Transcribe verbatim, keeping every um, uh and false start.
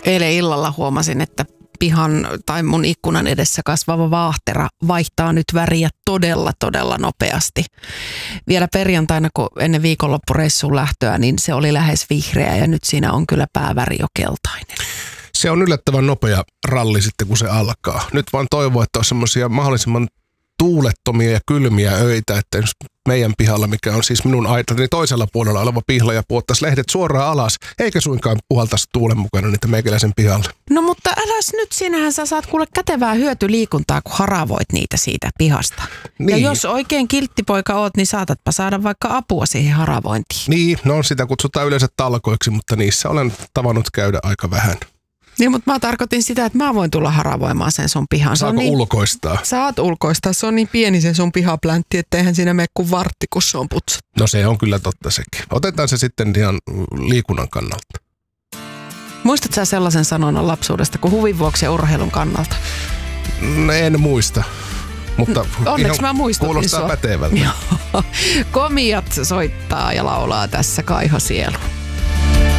Eilen illalla huomasin, että pihan tai mun ikkunan edessä kasvava vaahtera vaihtaa nyt väriä todella, todella nopeasti. Vielä perjantaina, kun ennen viikonloppureissuun lähtöä, niin se oli lähes vihreä ja nyt siinä on kyllä pääväri jo keltainen. Se on yllättävän nopea ralli sitten, kun se alkaa. Nyt vaan toivon, että on semmoisia mahdollisimman tuulettomia ja kylmiä öitä, että jos meidän pihalla, mikä on siis minun aitani toisella puolella oleva pihla ja puottaisi lehdet suoraan alas, eikä suinkaan puhaltaisi tuulen mukana niitä meikäläisen pihalle. No mutta äläs nyt, sinähän sä saat kuule kätevää hyötyliikuntaa, kun haravoit niitä siitä pihasta. Niin. Ja jos oikein kilttipoika oot, niin saatatpa saada vaikka apua siihen haravointiin. Niin, no sitä kutsutaan yleensä talkoiksi, mutta niissä olen tavannut käydä aika vähän. Niin, mutta mä tarkoitin sitä, että mä voin tulla haravoimaan sen sun pihan. Saako niin, ulkoistaa? Saat ulkoistaa. Se on niin pieni se sun pihapläntti, että eihän siinä mene kuin vartti, kun se on putsattu. No se on kyllä totta sekin. Otetaan se sitten ihan liikunnan kannalta. Muistatko sä sellaisen sanonnan lapsuudesta kuin huvin vuoksi ja urheilun kannalta? No, en muista. Mutta onneksi mä muistutin kuulostaa sua. Pätevältä. Komiat soittaa ja laulaa tässä Kaiho Sielu.